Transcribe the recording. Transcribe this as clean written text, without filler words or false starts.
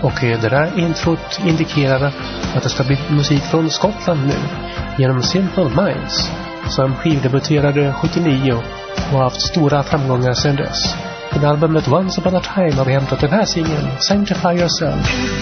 Och det där introt indikerar att det ska bli musik från Skottland nu genom Simple Minds, som skivdebuterade 79 och har haft stora framgångar sedan dess. Från albumet Once Upon a Time har vi hämtat den här singeln, Sanctify Yourself.